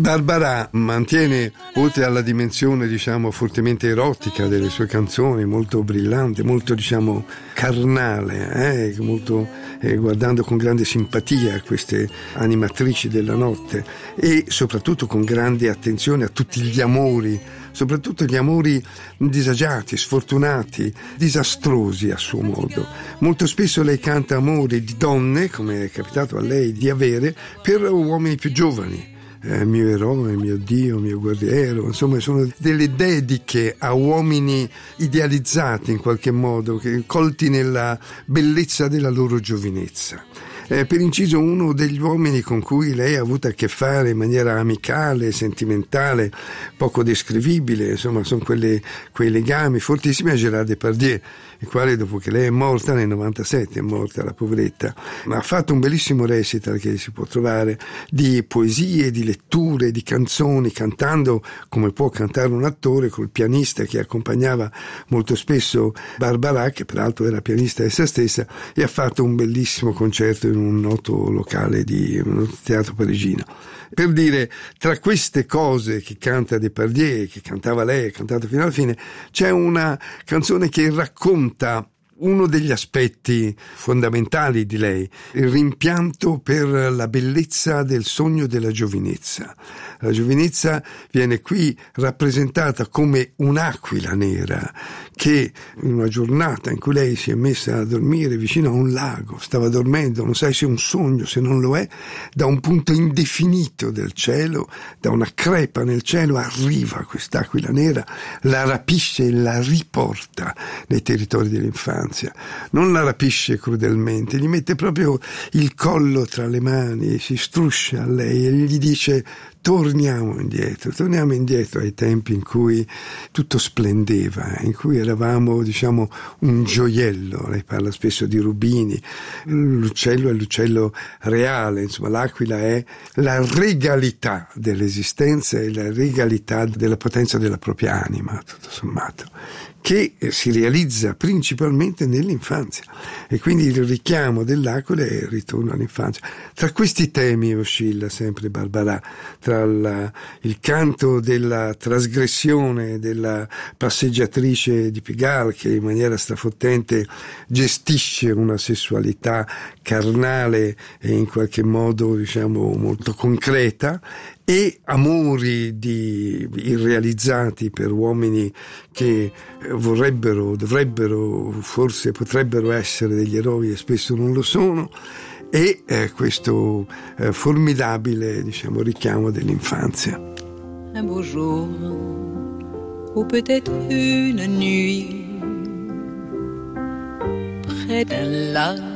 Barbara mantiene, oltre alla dimensione fortemente erotica delle sue canzoni, molto brillante, molto carnale, molto guardando con grande simpatia queste animatrici della notte, e soprattutto con grande attenzione a tutti gli amori, soprattutto gli amori disagiati, sfortunati, disastrosi a suo modo. Molto spesso lei canta amori di donne, come è capitato a lei di avere, per uomini più giovani. Mio eroe, mio Dio, mio guerriero, insomma sono delle dediche a uomini idealizzati in qualche modo, che colti nella bellezza della loro giovinezza. Per inciso, uno degli uomini con cui lei ha avuto a che fare in maniera amicale, sentimentale, poco descrivibile, insomma sono quei legami fortissimi, a Gérard Depardieu, il quale, dopo che lei è morta nel 97, è morta la poveretta, ma ha fatto un bellissimo recital che si può trovare di poesie, di letture, di canzoni, cantando come può cantare un attore, col pianista che accompagnava molto spesso Barbara, che peraltro era pianista essa stessa, e ha fatto un bellissimo concerto in un noto locale di un teatro parigino. Per dire, tra queste cose che canta Depardieu, che cantava lei, ha cantato fino alla fine, c'è una canzone che racconta uno degli aspetti fondamentali di lei, il rimpianto per la bellezza del sogno della giovinezza. La giovinezza viene qui rappresentata come un'aquila nera che, in una giornata in cui lei si è messa a dormire vicino a un lago, stava dormendo, non sai se è un sogno, se non lo è, da un punto indefinito del cielo, da una crepa nel cielo, arriva quest'aquila nera, la rapisce e la riporta nei territori dell'infanzia. Non la rapisce crudelmente, gli mette proprio il collo tra le mani, si struscia a lei e gli dice: torniamo indietro ai tempi in cui tutto splendeva, in cui eravamo, un gioiello. Lei parla spesso di rubini, l'uccello è l'uccello reale, insomma l'aquila è la regalità dell'esistenza e la regalità della potenza della propria anima, tutto sommato, che si realizza principalmente nell'infanzia, e quindi il richiamo dell'aquila è il ritorno all'infanzia. Tra questi temi oscilla sempre Barbara, tra il canto della trasgressione della passeggiatrice di Pigalle, che in maniera strafottente gestisce una sessualità carnale e in qualche modo molto concreta, e amori irrealizzati per uomini che dovrebbero, forse potrebbero essere degli eroi e spesso non lo sono, e questo formidabile richiamo dell'infanzia. Un beau jour ou peut-être une nuit près d'un lac